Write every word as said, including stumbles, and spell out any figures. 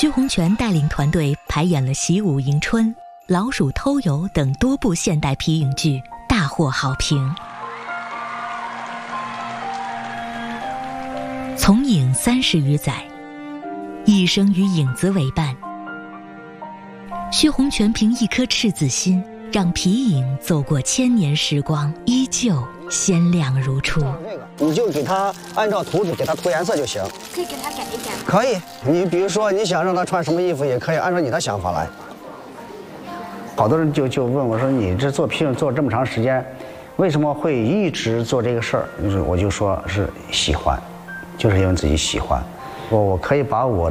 薛洪全带领团队排演了《习武迎春》《老鼠偷油》等多部现代皮影剧，大获好评。从影三十余载，一生与影子为伴。薛洪全凭一颗赤子心，让皮影走过千年时光，依旧鲜亮如初。 你就给他按照图纸给他涂颜色就行。 可以给他改一改。 可以，你比如说你想让他穿什么衣服，也可以按照你的想法来。好多人就就问我说：“你这做皮影做这么长时间，为什么会一直做这个事儿？”就是我就说是喜欢，就是因为自己喜欢。我我可以把我